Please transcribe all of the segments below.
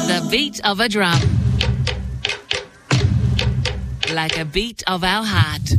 The beat of a drum. Like a beat of our heart.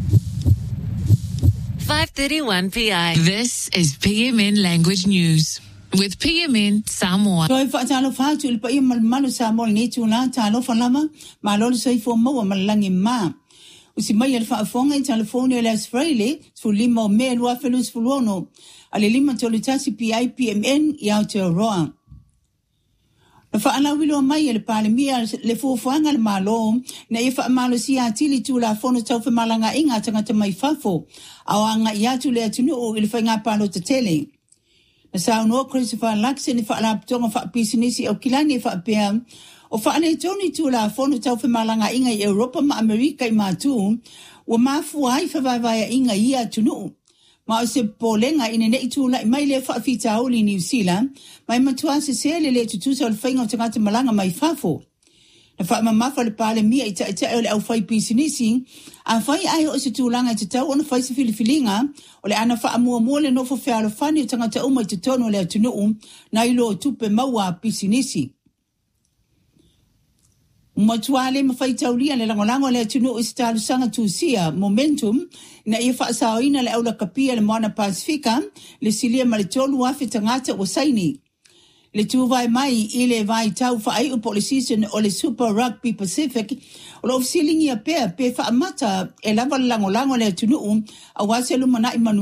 5:31 PI. This is PMN Language News with PMN Samoa. Toi whaatalo whaatu ili pa ia malu Samoa ni tūna talo whanama ma lolo sai fo maua malangi ma. Usi mai al whaafonga I telefoni ele Australia su lima o mea lua whelus fulono ale lima tolitasi PI PMN I Aotearoa. Na whaana wilo mai ele pale mia le fuafuanga le malo na ia whaamalo si atili tu la fono tau whamalanga inga tangata mai fafo au anga I atu le atunu o ili whainga palo te tele. Na sauno Christopher Luxon I whaalaptonga whaapisinisi au kilani whaapea o whaane toni tu la fono tau whamalanga inga I Europa ma Amerika I matu wa mafu ai whawaiwaya inga I atunu. Ma o se polenga ine ne itula I mai le whaafita auli New Zealand, mai matua se sele le tutusa o le whainga o tangata malanga mai fafo. Na whaamamafa le pale mia I tae o le au whai pisinisi, a whai ai o se tūlanga I te tau ona whai se filifilinga, o le ana whaamua mua le nofo whiaro whani o tangata uma I te tono le atunuu, na ilo o tupe maua pisinisi. Matuale mawhai taulia le langolango le atunu istaalu sanga tusia momentum na ia whaasaoina le aula kapia le moana Pasifika le silia maritolu wafe tangata o saini. Le tuwai mai I le vai tau whaai upo le season o le Super Rugby Pacific o le ofisilingi a pe whaamata e lava langolango le atunu a waselu mana I manu